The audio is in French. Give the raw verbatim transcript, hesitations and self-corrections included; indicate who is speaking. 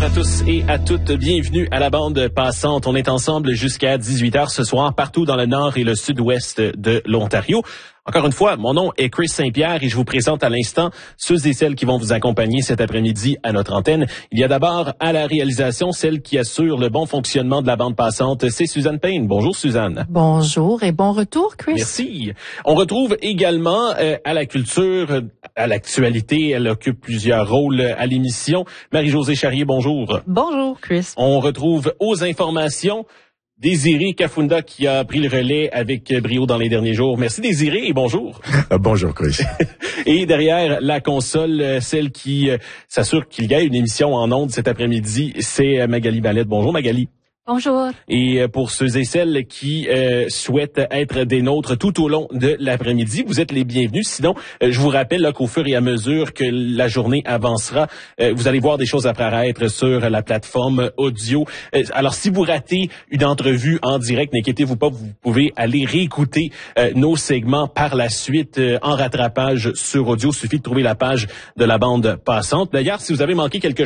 Speaker 1: à tous et à toutes. Bienvenue à la bande passante. On est ensemble jusqu'à dix-huit heures ce soir, partout dans le nord et le sud-ouest de l'Ontario. Encore une fois, mon nom est Chris Saint-Pierre et je vous présente à l'instant ceux et celles qui vont vous accompagner cet après-midi à notre antenne. Il y a d'abord à la réalisation celle qui assure le bon fonctionnement de la bande passante, c'est Suzanne Payne. Bonjour Suzanne.
Speaker 2: Bonjour et bon retour Chris.
Speaker 1: Merci. On retrouve également euh, à la culture, à l'actualité, elle occupe plusieurs rôles à l'émission. Marie-Josée Charrier, bonjour.
Speaker 2: Bonjour Chris.
Speaker 1: On retrouve aux informations Désiré Kafunda qui a pris le relais avec brio dans les derniers jours. Merci Désiré et bonjour.
Speaker 3: Euh, bonjour Chris.
Speaker 1: Et derrière la console, celle qui euh, s'assure qu'il y a une émission en ondes cet après-midi, c'est Magali Valette. Bonjour Magali.
Speaker 2: Bonjour.
Speaker 1: Et pour ceux et celles qui euh, souhaitent être des nôtres tout au long de l'après-midi, vous êtes les bienvenus. Sinon, euh, je vous rappelle là, qu'au fur et à mesure que la journée avancera, euh, vous allez voir des choses apparaître sur la plateforme audio. Euh, alors, si vous ratez une entrevue en direct, n'inquiétez-vous pas, vous pouvez aller réécouter euh, nos segments par la suite euh, en rattrapage sur audio. Il suffit de trouver la page de la bande passante. D'ailleurs, si vous avez manqué quelque